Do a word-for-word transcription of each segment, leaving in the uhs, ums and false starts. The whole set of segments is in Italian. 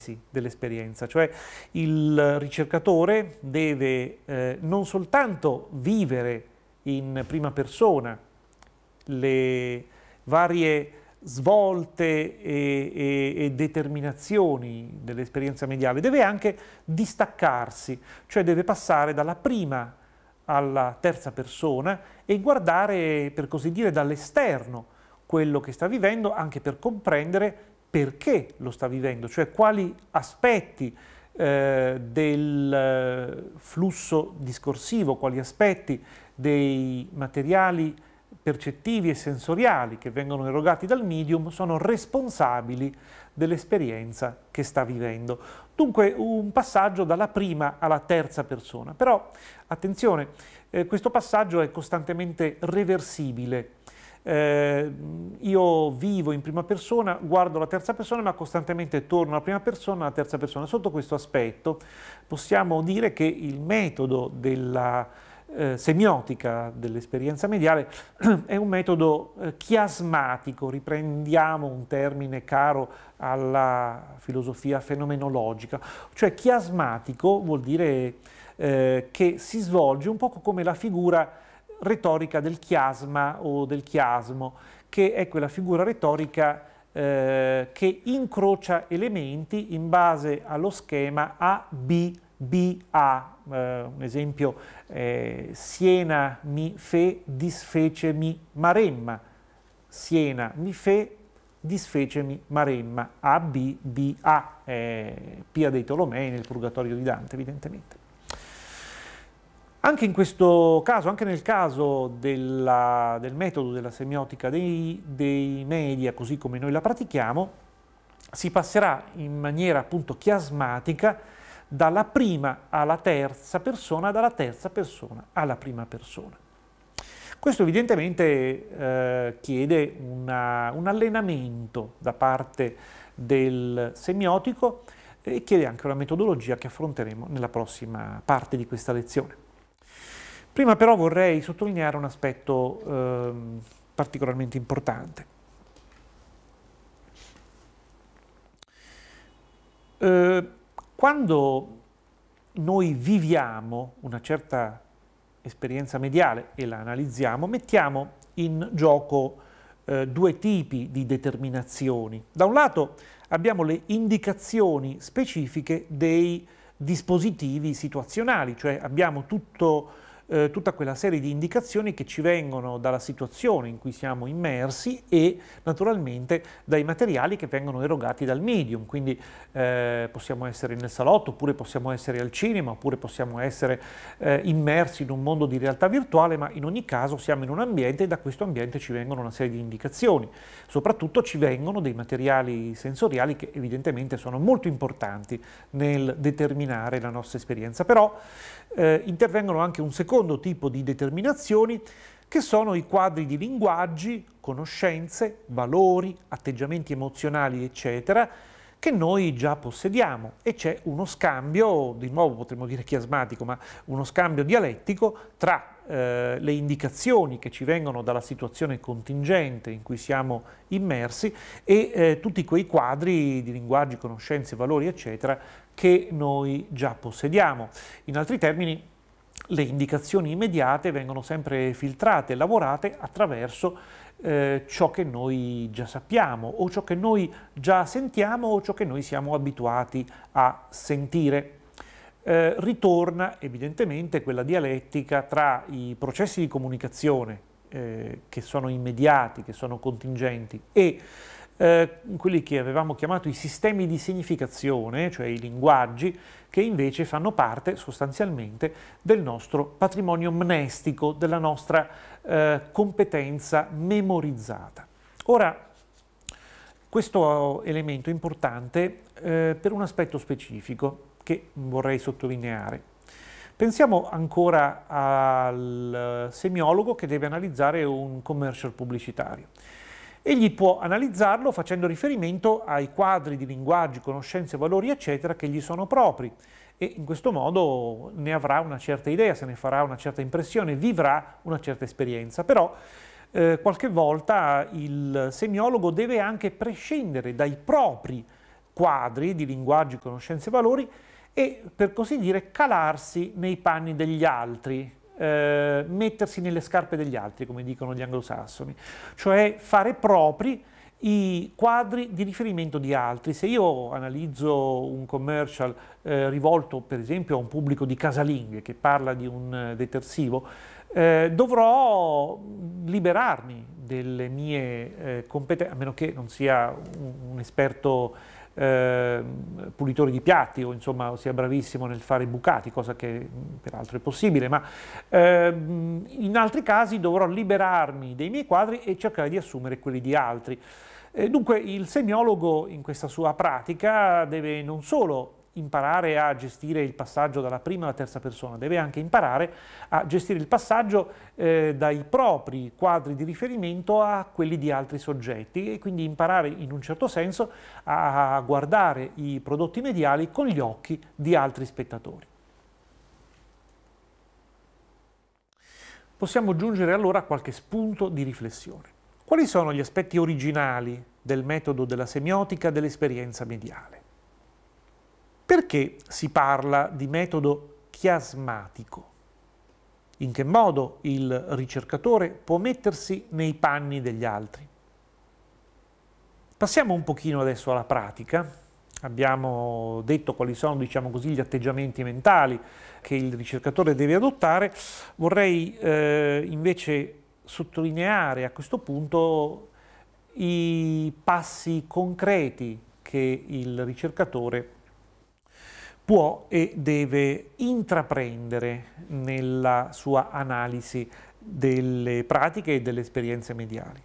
dell'esperienza, cioè il ricercatore deve eh, non soltanto vivere in prima persona le varie svolte e, e, e determinazioni dell'esperienza mediale, deve anche distaccarsi, cioè deve passare dalla prima alla terza persona e guardare, per così dire, dall'esterno quello che sta vivendo, anche per comprendere perché lo sta vivendo, cioè quali aspetti eh, del flusso discorsivo, quali aspetti dei materiali percettivi e sensoriali che vengono erogati dal medium sono responsabili dell'esperienza che sta vivendo. Dunque un passaggio dalla prima alla terza persona. Però attenzione, eh, questo passaggio è costantemente reversibile. Eh, io vivo in prima persona, guardo la terza persona, ma costantemente torno alla prima persona, alla terza persona. Sotto questo aspetto possiamo dire che il metodo della eh, semiotica dell'esperienza mediale è un metodo eh, chiasmatico, riprendiamo un termine caro alla filosofia fenomenologica, cioè chiasmatico vuol dire eh, che si svolge un po' come la figura retorica del chiasma o del chiasmo, che è quella figura retorica eh, che incrocia elementi in base allo schema A B B A. Eh, un esempio, eh, Siena mi fe, disfecemi Maremma. Siena mi fe, disfecemi Maremma. A B B A. Eh, Pia dei Tolomei nel Purgatorio di Dante, evidentemente. Anche in questo caso, anche nel caso della, del metodo della semiotica dei, dei media, così come noi la pratichiamo, si passerà in maniera appunto chiasmatica dalla prima alla terza persona, dalla terza persona alla prima persona. Questo evidentemente eh, chiede una, un allenamento da parte del semiotico e chiede anche una metodologia che affronteremo nella prossima parte di questa lezione. Prima però vorrei sottolineare un aspetto eh, particolarmente importante. Eh, quando noi viviamo una certa esperienza mediale e la analizziamo, mettiamo in gioco eh, due tipi di determinazioni. Da un lato abbiamo le indicazioni specifiche dei dispositivi situazionali, cioè abbiamo tutto Eh, tutta quella serie di indicazioni che ci vengono dalla situazione in cui siamo immersi e naturalmente dai materiali che vengono erogati dal medium, quindi eh, possiamo essere nel salotto, oppure possiamo essere al cinema, oppure possiamo essere eh, immersi in un mondo di realtà virtuale, ma in ogni caso siamo in un ambiente e da questo ambiente ci vengono una serie di indicazioni. Soprattutto ci vengono dei materiali sensoriali che evidentemente sono molto importanti nel determinare la nostra esperienza, però eh, intervengono anche un secondo tipo di determinazioni che sono i quadri di linguaggi, conoscenze, valori, atteggiamenti emozionali, eccetera, che noi già possediamo e c'è uno scambio, di nuovo potremmo dire chiasmatico, ma uno scambio dialettico tra eh, le indicazioni che ci vengono dalla situazione contingente in cui siamo immersi e eh, tutti quei quadri di linguaggi, conoscenze, valori, eccetera, che noi già possediamo. In altri termini, le indicazioni immediate vengono sempre filtrate e lavorate attraverso eh, ciò che noi già sappiamo o ciò che noi già sentiamo o ciò che noi siamo abituati a sentire. Eh, ritorna evidentemente quella dialettica tra i processi di comunicazione eh, che sono immediati, che sono contingenti e eh, quelli che avevamo chiamato i sistemi di significazione, cioè i linguaggi, che invece fanno parte sostanzialmente del nostro patrimonio mnestico, della nostra eh, competenza memorizzata. Ora, questo elemento è importante eh, per un aspetto specifico che vorrei sottolineare. Pensiamo ancora al semiologo che deve analizzare un commercial pubblicitario. Egli può analizzarlo facendo riferimento ai quadri di linguaggi, conoscenze, valori, eccetera, che gli sono propri e in questo modo ne avrà una certa idea, se ne farà una certa impressione, vivrà una certa esperienza. Però eh, qualche volta il semiologo deve anche prescindere dai propri quadri di linguaggi, conoscenze e valori e, per così dire, calarsi nei panni degli altri, eh, mettersi nelle scarpe degli altri, come dicono gli anglosassoni, cioè fare propri i quadri di riferimento di altri. Se io analizzo un commercial eh, rivolto per esempio a un pubblico di casalinghe che parla di un eh, detersivo, eh, dovrò liberarmi delle mie eh, competenze, a meno che non sia un, un esperto eh, pulitore di piatti o insomma sia bravissimo nel fare bucati, cosa che peraltro è possibile, ma eh, in altri casi dovrò liberarmi dei miei quadri e cercare di assumere quelli di altri. Eh, dunque il semiologo in questa sua pratica deve non solo imparare a gestire il passaggio dalla prima alla terza persona, deve anche imparare a gestire il passaggio eh, dai propri quadri di riferimento a quelli di altri soggetti e quindi imparare in un certo senso a guardare i prodotti mediali con gli occhi di altri spettatori. Possiamo giungere allora a qualche spunto di riflessione. Quali sono gli aspetti originali del metodo della semiotica dell'esperienza mediale? Perché si parla di metodo chiasmatico? In che modo il ricercatore può mettersi nei panni degli altri? Passiamo un pochino adesso alla pratica. Abbiamo detto quali sono, diciamo così, gli atteggiamenti mentali che il ricercatore deve adottare. Vorrei eh, invece sottolineare a questo punto i passi concreti che il ricercatore può e deve intraprendere nella sua analisi delle pratiche e delle esperienze mediali.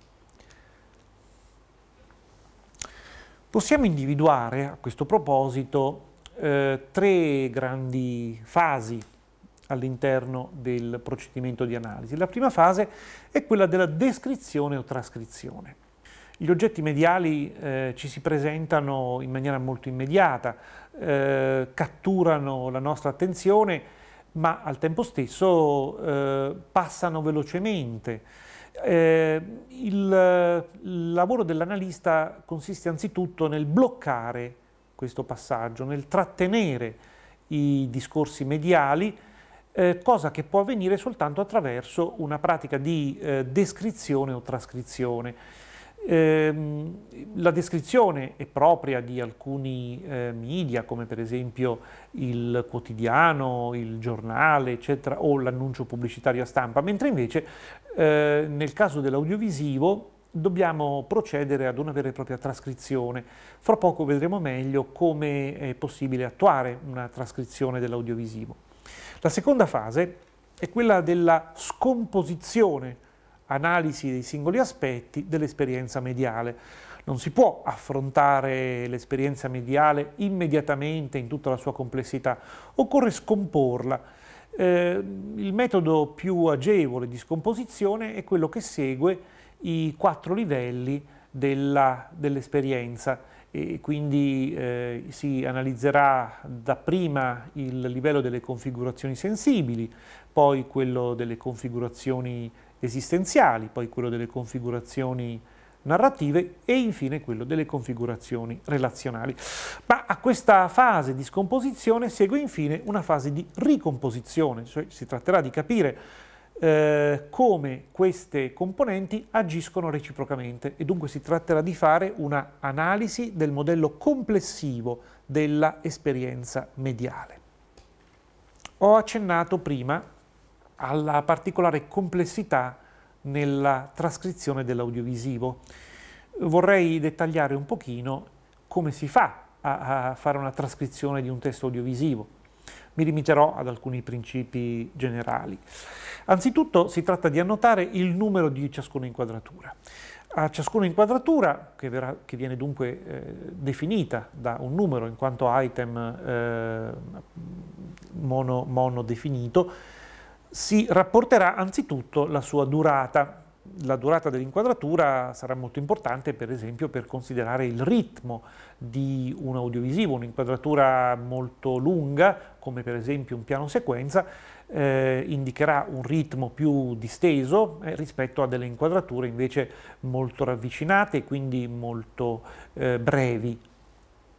Possiamo individuare a questo proposito eh, tre grandi fasi all'interno del procedimento di analisi. La prima fase è quella della descrizione o trascrizione. Gli oggetti mediali eh, ci si presentano in maniera molto immediata, eh, catturano la nostra attenzione, ma al tempo stesso eh, passano velocemente. Eh, il, il lavoro dell'analista consiste anzitutto nel bloccare questo passaggio, nel trattenere i discorsi mediali, Eh, cosa che può avvenire soltanto attraverso una pratica di eh, descrizione o trascrizione. Eh, la descrizione è propria di alcuni eh, media, come per esempio il quotidiano, il giornale, eccetera, o l'annuncio pubblicitario a stampa, mentre invece eh, nel caso dell'audiovisivo dobbiamo procedere ad una vera e propria trascrizione. Fra poco vedremo meglio come è possibile attuare una trascrizione dell'audiovisivo. La seconda fase è quella della scomposizione, analisi dei singoli aspetti dell'esperienza mediale. Non si può affrontare l'esperienza mediale immediatamente in tutta la sua complessità, occorre scomporla. Eh, il metodo più agevole di scomposizione è quello che segue i quattro livelli della, dell'esperienza. E quindi eh, si analizzerà dapprima il livello delle configurazioni sensibili, poi quello delle configurazioni esistenziali, poi quello delle configurazioni narrative e infine quello delle configurazioni relazionali. Ma a questa fase di scomposizione segue infine una fase di ricomposizione, cioè si tratterà di capire Eh, come queste componenti agiscono reciprocamente e dunque si tratterà di fare una analisi del modello complessivo della esperienza mediale. Ho accennato prima alla particolare complessità nella trascrizione dell'audiovisivo. Vorrei dettagliare un pochino come si fa a, a fare una trascrizione di un testo audiovisivo. Mi limiterò ad alcuni principi generali. Anzitutto si tratta di annotare il numero di ciascuna inquadratura. A ciascuna inquadratura, che, verrà, che viene dunque eh, definita da un numero in quanto item eh, mono, mono definito, si rapporterà anzitutto la sua durata. La durata dell'inquadratura sarà molto importante, per esempio, per considerare il ritmo di un audiovisivo. Un'inquadratura molto lunga, come per esempio un piano sequenza, eh, indicherà un ritmo più disteso eh, rispetto a delle inquadrature invece molto ravvicinate e quindi molto eh, brevi.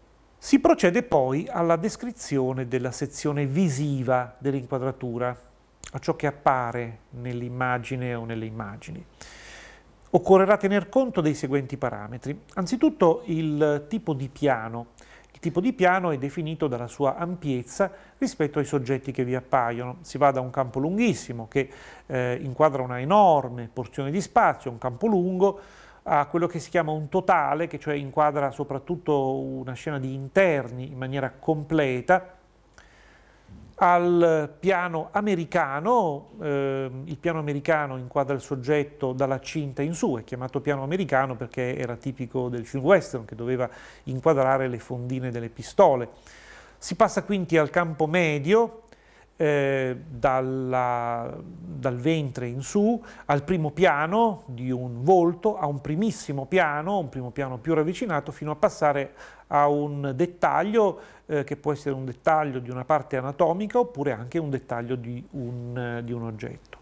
Si procede poi alla descrizione della sezione visiva dell'inquadratura, a ciò che appare nell'immagine o nelle immagini. Occorrerà tener conto dei seguenti parametri. Anzitutto il tipo di piano. Il tipo di piano è definito dalla sua ampiezza rispetto ai soggetti che vi appaiono. Si va da un campo lunghissimo che eh, inquadra una enorme porzione di spazio, un campo lungo, a quello che si chiama un totale, che cioè inquadra soprattutto una scena di interni in maniera completa, al piano americano. Eh, il piano americano inquadra il soggetto dalla cinta in su, è chiamato piano americano perché era tipico del film western, che doveva inquadrare le fondine delle pistole. Si passa quindi al campo medio, eh, dalla, dal ventre in su, al primo piano di un volto, a un primissimo piano, un primo piano più ravvicinato, fino a passare a un dettaglio eh, che può essere un dettaglio di una parte anatomica oppure anche un dettaglio di un, di un oggetto.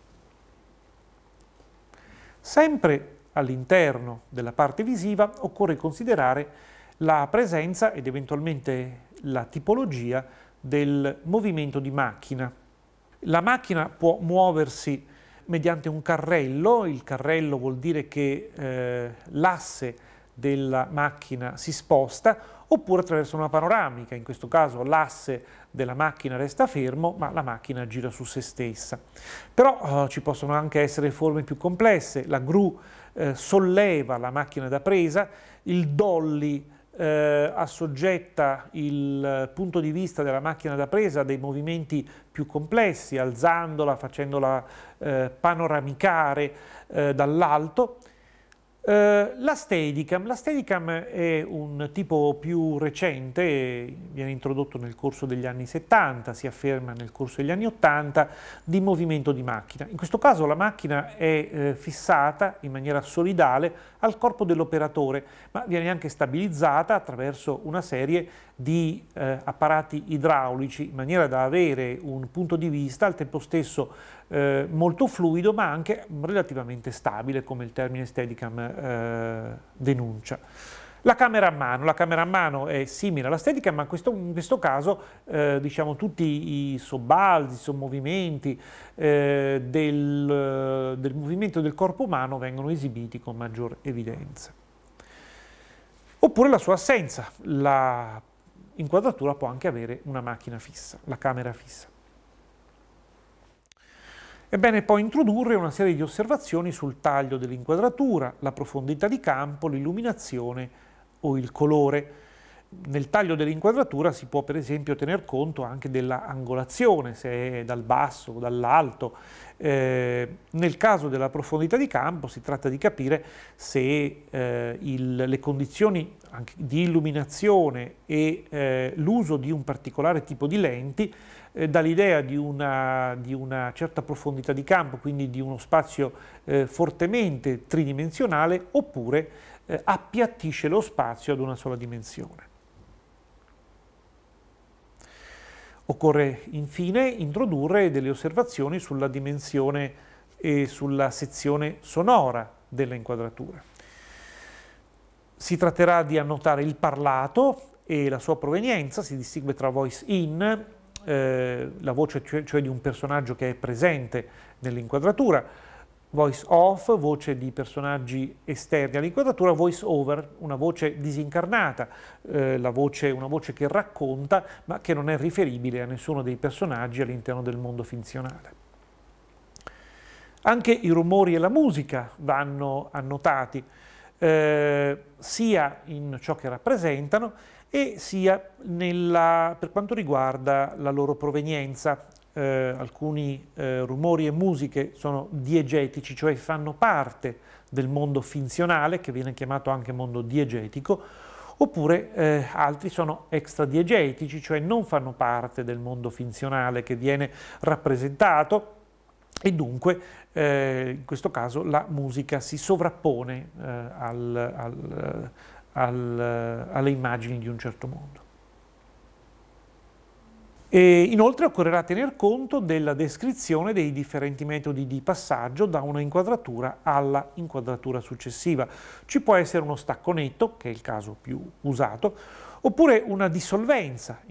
Sempre all'interno della parte visiva occorre considerare la presenza ed eventualmente la tipologia del movimento di macchina. La macchina può muoversi mediante un carrello. Il carrello vuol dire che eh, l'asse della macchina si sposta, oppure attraverso una panoramica. In questo caso l'asse della macchina resta fermo, ma la macchina gira su se stessa. Però eh, ci possono anche essere forme più complesse. La gru eh, solleva la macchina da presa, il dolly eh, assoggetta il punto di vista della macchina da presa a dei movimenti più complessi, alzandola, facendola eh, panoramicare eh, dall'alto. Uh, la Steadicam. La Steadicam è un tipo più recente, viene introdotto nel corso degli anni settanta, si afferma nel corso degli anni ottanta, di movimento di macchina. In questo caso la macchina è eh, fissata in maniera solidale al corpo dell'operatore, ma viene anche stabilizzata attraverso una serie di eh, apparati idraulici, in maniera da avere un punto di vista al tempo stesso eh, molto fluido, ma anche relativamente stabile, come il termine Steadicam eh, denuncia. La camera a mano. La camera a mano è simile alla Steadicam, ma in questo, in questo caso eh, diciamo, tutti i sobbalzi, i sommovimenti eh, del, del movimento del corpo umano vengono esibiti con maggior evidenza. Oppure la sua assenza. La inquadratura può anche avere una macchina fissa, la camera fissa. È bene poi introdurre una serie di osservazioni sul taglio dell'inquadratura, la profondità di campo, l'illuminazione o il colore. Nel taglio dell'inquadratura si può per esempio tener conto anche della angolazione, se è dal basso o dall'alto. Eh, nel caso della profondità di campo si tratta di capire se eh, il, le condizioni anche di illuminazione e eh, l'uso di un particolare tipo di lenti eh, dà l'idea di una, di una certa profondità di campo, quindi di uno spazio eh, fortemente tridimensionale, oppure eh, appiattisce lo spazio ad una sola dimensione. Occorre infine introdurre delle osservazioni sulla dimensione e sulla sezione sonora della inquadratura. Si tratterà di annotare il parlato e la sua provenienza. Si distingue tra voice in, eh, la voce cioè, cioè di un personaggio che è presente nell'inquadratura, voice off, voce di personaggi esterni all'inquadratura, voice over, una voce disincarnata, eh, la voce, una voce che racconta ma che non è riferibile a nessuno dei personaggi all'interno del mondo finzionale. Anche i rumori e la musica vanno annotati, eh, sia in ciò che rappresentano e sia nella, per quanto riguarda la loro provenienza. Eh, alcuni eh, rumori e musiche sono diegetici, cioè fanno parte del mondo finzionale, che viene chiamato anche mondo diegetico, oppure eh, altri sono extradiegetici, cioè non fanno parte del mondo finzionale che viene rappresentato, e dunque eh, in questo caso la musica si sovrappone eh, al, al, al, alle immagini di un certo mondo. E inoltre occorrerà tener conto della descrizione dei differenti metodi di passaggio da una inquadratura alla inquadratura successiva. Ci può essere uno stacco netto, che è il caso più usato, oppure una dissolvenza